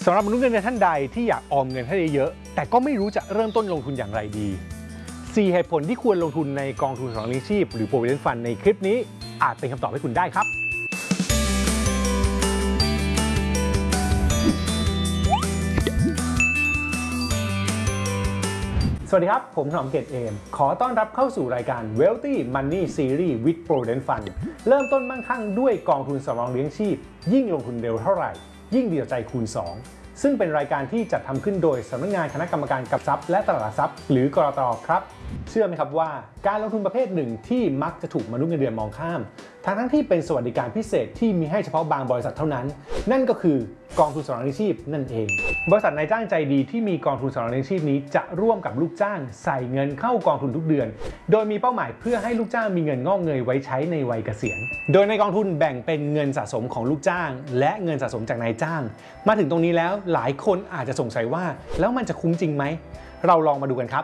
สำหรับมนุษย์เงินเดือนท่านใดที่อยากออมเงินให้เยอะแต่ก็ไม่รู้จะเริ่มต้นลงทุนอย่างไรดี4เหตุผลที่ควรลงทุนในกองทุนสำรองเลี้ยงชีพหรือ Provident Fund ในคลิปนี้อาจเป็นคำตอบให้คุณได้ครับสวัสดีครับผมถนอมเกตเอมขอต้อนรับเข้าสู่รายการ Wealthy Money Series with Provident Fund เริ่มต้นมั่งคั่งด้วยกองทุนสำรองเลี้ยงชีพยิ่งลงทุนเร็วเท่าไหร่ยิ่งดีต่อใจคูณ2ซึ่งเป็นรายการที่จัดทำขึ้นโดยสำนักงานคณะกรรมการกำกับทรัพย์และตลาดหลักทรัพย์หรือกรต.ครับเชื่อไหมครับว่าการลงทุนประเภทหนึ่งที่มักจะถูกมนุษย์เงินเดือนมองข้ามทั้งที่เป็นสวัสดิการพิเศษที่มีให้เฉพาะบางบริษัทเท่านั้นนั่นก็คือกองทุนสำรองเลี้ยงชีพนั่นเองบริษัทนายจ้างใจดีที่มีกองทุนสำรองเลี้ยงชีพนี้จะร่วมกับลูกจ้างใส่เงินเข้ากองทุนทุกเดือนโดยมีเป้าหมายเพื่อให้ลูกจ้างมีเงินงอกเงยไว้ใช้ในวัยเกษียณโดยในกองทุนแบ่งเป็นเงินสะสมของลูกจ้างและเงินสะสมจากนายจ้างมาถึงตรงนี้แล้วหลายคนอาจจะสงสัยว่าแล้วมันจะคุ้มจริงไหมเราลองมาดูกันครับ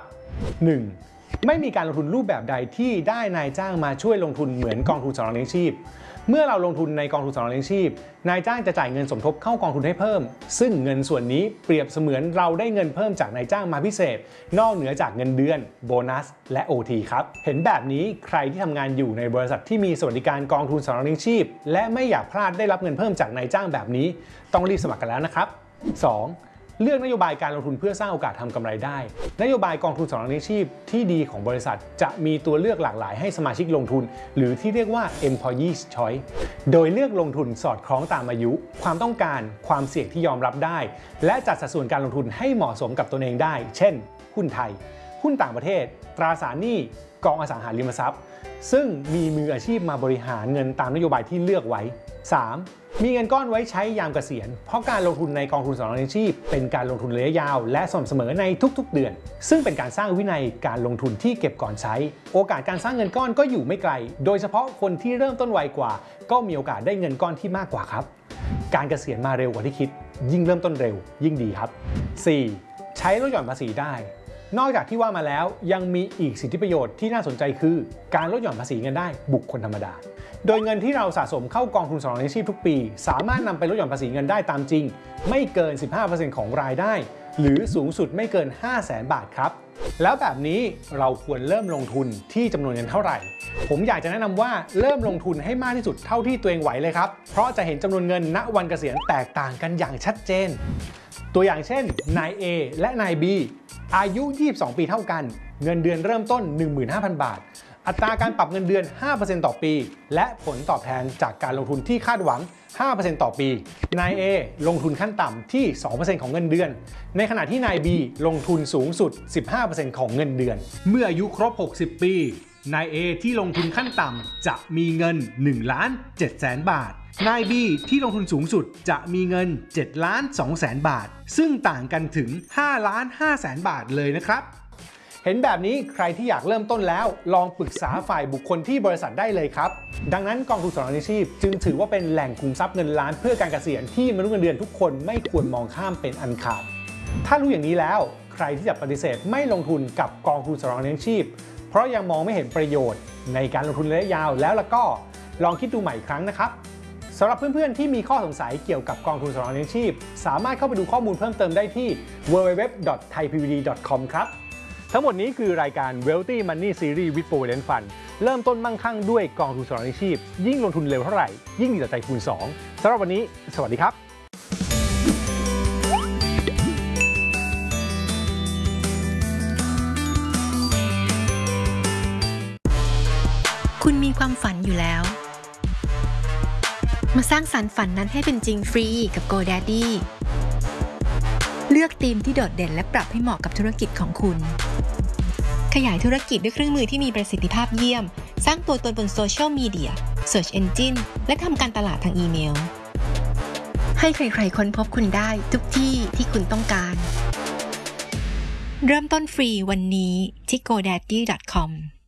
1. ไม่มีการลงทุนรูปแบบใดที่ได้นายจ้างมาช่วยลงทุนเหมือนกองทุนสำรองเลี้ยงชีพเมื่อเราลงทุนในกองทุนสำรองเลี้ยงชีพนายจ้างจะจ่ายเงินสมทบเข้ากองทุนให้เพิ่มซึ่งเงินส่วนนี้เปรียบเสมือนเราได้เงินเพิ่มจากนายจ้างมาพิเศษนอกเหนือจากเงินเดือนโบนัสและ OT ครับเห็นแบบนี้ใครที่ทำงานอยู่ในบริษัทที่มีสวัสดิการกองทุนสำรองเลี้ยงชีพและไม่อยากพลาดได้รับเงินเพิ่มจากนายจ้างแบบนี้ต้องรีบสมัครกันแล้วนะครับ 2. เลือกนโยบายการลงทุนเพื่อสร้างโอกาสทำกำไรได้นโยบายกองทุนสำรองเลี้ยงชีพที่ดีของบริษัทจะมีตัวเลือกหลากหลายให้สมาชิกลงทุนหรือที่เรียกว่า Employees Choice โดยเลือกลงทุนสอดคล้องตามอายุความต้องการความเสี่ยงที่ยอมรับได้และจัดสัดส่วนการลงทุนให้เหมาะสมกับตัวเองได้เช่นหุ้นไทยหุ้นต่างประเทศตราสารหนี้กองอสังหาริมทรัพย์ซึ่งมีมืออาชีพมาบริหารเงินตามนโยบายที่เลือกไว้ 3. มีเงินก้อนไว้ใช้ยามเกษียณเพราะการลงทุนในกองทุนสำรองเลี้ยงชีพเป็นการลงทุนระยะยาวและสม่ำเสมอในทุกๆเดือนซึ่งเป็นการสร้างวินัยการลงทุนที่เก็บก่อนใช้โอกาสการสร้างเงินก้อนก็อยู่ไม่ไกลโดยเฉพาะคนที่เริ่มต้นไวกว่าก็มีโอกาสได้เงินก้อนที่มากกว่าครับการเกษียณมาเร็วกว่าที่คิดยิ่งเริ่มต้นเร็วยิ่งดีครับ 4. ใช้ลดหย่อนภาษีได้นอกจากที่ว่ามาแล้วยังมีอีกสิทธิประโยชน์ที่น่าสนใจคือการลดหย่อนภาษีเงินได้บุคคลธรรมดาโดยเงินที่เราสะสมเข้ากองทุนสำรองเลี้ยงชีพทุกปีสามารถนำไปลดหย่อนภาษีเงินได้ตามจริงไม่เกิน 15% ของรายได้หรือสูงสุดไม่เกิน 500,000 บาทครับแล้วแบบนี้เราควรเริ่มลงทุนที่จำนวนเงินเท่าไหร่ผมอยากจะแนะนำว่าเริ่มลงทุนให้มากที่สุดเท่าที่ตัวเองไหวเลยครับเพราะจะเห็นจำนวนเงินณวันเกษียณแตกต่างกันอย่างชัดเจนตัวอย่างเช่นนาย A และนาย B อายุ22ปีเท่ากันเงินเดือนเริ่มต้น 15,000 บาทอัตราการปรับเงินเดือน 5% ต่อปีและผลตอบแทนจากการลงทุนที่คาดหวัง 5% ต่อปีนาย A ลงทุนขั้นต่ำที่ 2% ของเงินเดือนในขณะที่นาย B ลงทุนสูงสุด 15% ของเงินเดือนเมื่ออายุครบ 60 ปีนาย A ที่ลงทุนขั้นต่ำจะมีเงิน 1,700,000 บาทนาย B ที่ลงทุนสูงสุดจะมีเงิน 7,200,000 บาทซึ่งต่างกันถึง 5,500,000 บาทเลยนะครับเห็นแบบนี้ใครที่อยากเริ่มต้นแล้วลองปรึกษาฝ่ายบุคคลที่บริษัทได้เลยครับดังนั้นกองทุนสำรองเลี้ยงชีพจึงถือว่าเป็นแหล่งคุมทรัพย์เงินล้านเพื่อการเกษียณที่มนุษย์เงินเดือนทุกคนไม่ควรมองข้ามเป็นอันขาดถ้ารู้อย่างนี้แล้วใครที่จะปฏิเสธไม่ลงทุนกับกองทุนสำรองเลี้ยงชีพเพราะยังมองไม่เห็นประโยชน์ในการลงทุนระยะยาวแล้วก็ลองคิดดูใหม่อีกครั้งนะครับสำหรับเพื่อนๆที่มีข้อสงสัยเกี่ยวกับกองทุนสำรองเลี้ยงชีพสามารถเข้าไปดูข้อมูลเพิ่มเติมได้ที่ www.thaipvd.com ครับทั้งหมดนี้คือรายการ Wealthy Money Series with Provident Fund เริ่มต้นมั่งคั่งด้วยกองทุนสำรองเลี้ยงชีพยิ่งลงทุนเร็วเท่าไหร่ยิ่งดีต่อใจคูณ2สำหรับวันนี้สวัสดีครับคุณมีความฝันอยู่แล้วมาสร้างสรรค์ฝันนั้นให้เป็นจริงฟรีกับ GoDaddy เลือกธีมที่โดดเด่นและปรับให้เหมาะกับธุรกิจของคุณขยายธุรกิจด้วยเครื่องมือที่มีประสิทธิภาพเยี่ยมสร้างตัวตนบนโซเชียลมีเดีย Search Engine และทำการตลาดทางอีเมลให้ใครๆค้นพบคุณได้ทุกที่ที่คุณต้องการเริ่มต้นฟรีวันนี้ที่ godaddy.com